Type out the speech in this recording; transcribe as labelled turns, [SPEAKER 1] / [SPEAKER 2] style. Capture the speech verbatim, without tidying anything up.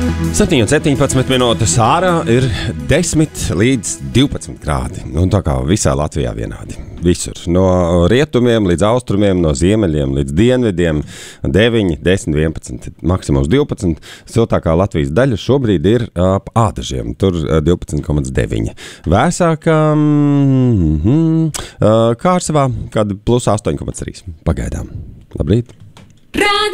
[SPEAKER 1] septiņi un septiņpadsmit minūtes ārā ir desmit līdz divpadsmit grādi. Un tā kā visā Latvijā vienādi. Visur. No rietumiem līdz austrumiem, no ziemeļiem līdz dienvidiem deviņi, desmit, vienpadsmit, maksimums divpadsmit. Siltākā Latvijas daļa šobrīd ir ap Ādažiem. Tur divpadsmit komats deviņi. Vēsākā mm-hmm, Kārsavā kāda plus astoņi komats trīs. Pagaidām. Labrīt!